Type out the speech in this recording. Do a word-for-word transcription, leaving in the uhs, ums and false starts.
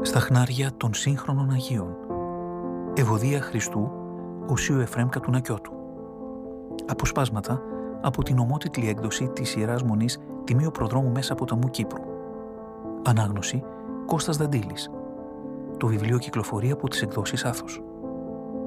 στα χνάρια των σύγχρονων Αγίων. Ευωδία Χριστού, Οσίου Εφραίμ Κατουνακιώτου. Αποσπάσματα από την ομότιτλη έκδοση της Ιεράς Μονής Τιμίου Προδρόμου Μέσα Ποταμού Κύπρου. Ανάγνωση Κώστας Δαντήλης. Το βιβλίο κυκλοφορεί από τις εκδόσεις Άθος.